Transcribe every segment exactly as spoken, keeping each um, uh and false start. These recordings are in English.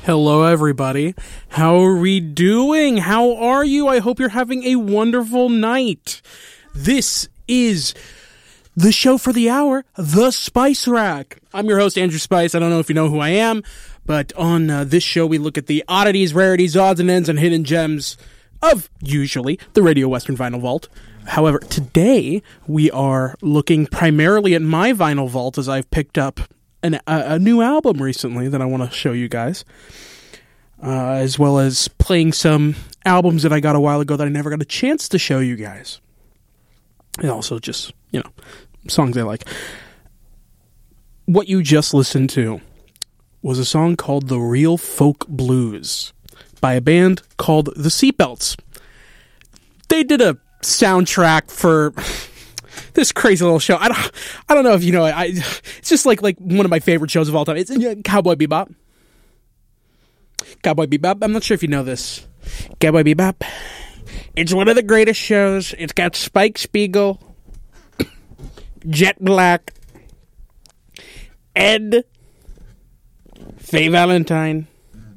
Hello, everybody. How are we doing? How are you? I hope you're having a wonderful night. This is the show for the hour, The Spice Rack. I'm your host, Andrew Spice. I don't know if you know who I am, but on uh, this show, we look at the oddities, rarities, odds and ends, and hidden gems of, usually, the Radio Western Vinyl Vault. However, today, we are looking primarily at my vinyl vault as I've picked up An, a, a new album recently that I want to show you guys, uh, as well as playing some albums that I got a while ago that I never got a chance to show you guys, and also just, you know, songs I like. What you just listened to was a song called The Real Folk Blues by a band called The Seatbelts. They did a soundtrack for this crazy little show. I don't, I don't know if you know it. I, it's just like like one of my favorite shows of all time. It's uh, Cowboy Bebop. Cowboy Bebop. I'm not sure if you know this. Cowboy Bebop. It's one of the greatest shows. It's got Spike Spiegel, Jet Black, Ed, Faye Valentine,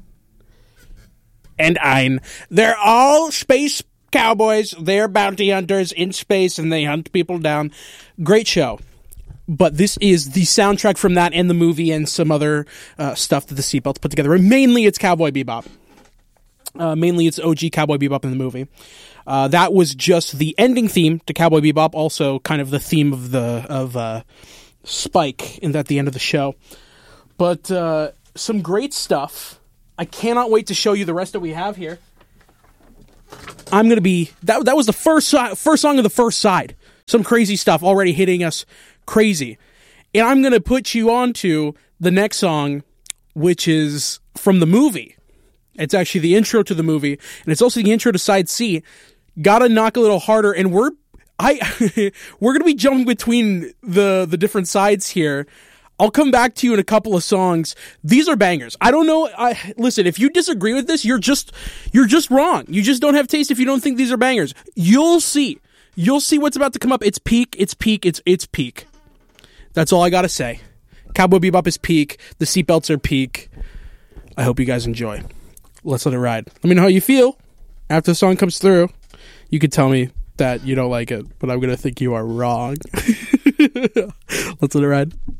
and Ein. They're all space cowboys. They're bounty hunters in space, and they hunt people down. Great show. But this is the soundtrack from that and the movie and some other uh, stuff that the Seatbelts put together. And mainly it's Cowboy Bebop. Uh, mainly it's O G Cowboy Bebop in the movie. Uh, that was just the ending theme to Cowboy Bebop, also kind of the theme of the of uh, Spike in at the end of the show. But uh, some great stuff. I cannot wait to show you the rest that we have here. I'm going to be... That that was the first, first song of the first side. Some crazy stuff already hitting us crazy. And I'm going to put you on to the next song, which is from the movie. It's actually the intro to the movie, and it's also the intro to Side C. Gotta knock a little harder, and we're... I we're going to be jumping between the, the different sides here. I'll come back to you in a couple of songs. These are bangers. I don't know. I, listen, if you disagree with this, you're just you're just wrong. You just don't have taste if you don't think these are bangers. You'll see. You'll see what's about to come up. It's peak. It's peak. It's it's peak. That's all I gotta say. Cowboy Bebop is peak. The Seatbelts are peak. I hope you guys enjoy. Let's let it ride. Let me know how you feel after the song comes through. You could tell me that you don't like it, but I'm gonna think you are wrong. Let's let it ride.